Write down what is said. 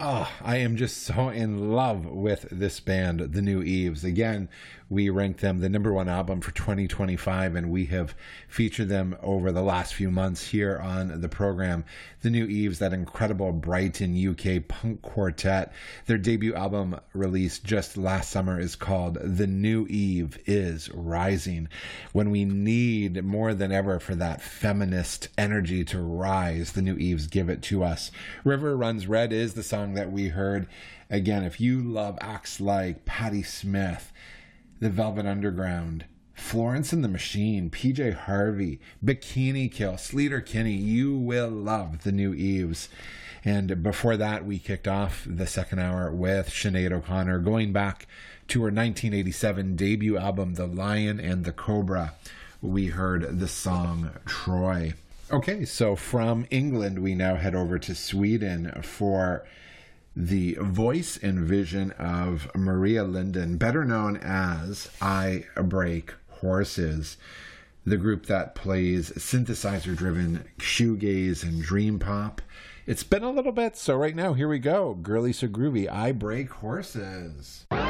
Oh, I am just so in love with this band, The New Eves. Again, we ranked them the number one album for 2025, and we have featured them over the last few months here on the program. The New Eves, that incredible Brighton, UK punk quartet. Their debut album released just last summer is called The New Eve is Rising. When we need more than ever for that feminist energy to rise, The New Eves give it to us. River Runs Red is the song that we heard. Again, if you love acts like Patti Smith, The Velvet Underground, Florence and the Machine, PJ Harvey, Bikini Kill, Sleater Kinney, you will love The New Eves. And before that, we kicked off the second hour with Sinead O'Connor, going back to her 1987 debut album, The Lion and the Cobra. We heard the song Troy. Okay, so from England, we now head over to Sweden for the voice and vision of Maria Linden, better known as I Break Horses, the group that plays synthesizer-driven shoegaze and dream pop. It's been a little bit, so right now, here we go. Girly So Groovy, I Break Horses.